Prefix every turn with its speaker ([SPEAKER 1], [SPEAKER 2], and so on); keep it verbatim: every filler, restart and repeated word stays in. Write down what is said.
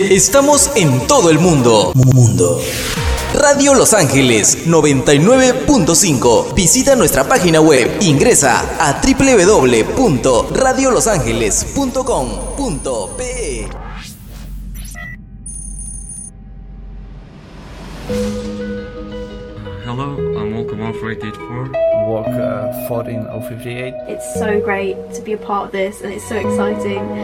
[SPEAKER 1] Estamos en todo el mundo. Mundo. Radio Los Ángeles noventa y nueve punto cinco. Visita nuestra página web. Ingresa a doble u doble u doble u punto radio los ángeles punto com punto pe.
[SPEAKER 2] Hello, I'm Walker one four eight eight four.
[SPEAKER 3] Walker fourteen oh fifty-eight.
[SPEAKER 4] It's so great to be a part of this and it's so exciting.